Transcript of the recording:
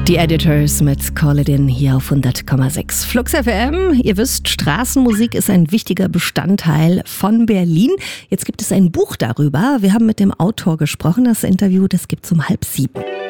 Die Editors mit Call It In hier auf 100,6. Flux FM, ihr wisst, Straßenmusik ist ein wichtiger Bestandteil von Berlin. Jetzt gibt es ein Buch darüber. Wir haben mit dem Autor gesprochen. Das Interview, das gibt's um 6:30.